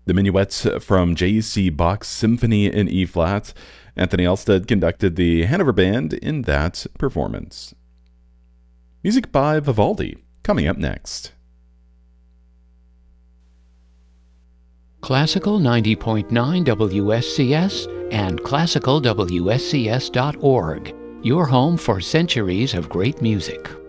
The minuets from J.C. Bach's Symphony in E-flat. Anthony Elstead conducted the Hanover Band in that performance. Music by Vivaldi, coming up next. Classical 90.9 WSCS and classicalwscs.org, your home for centuries of great music.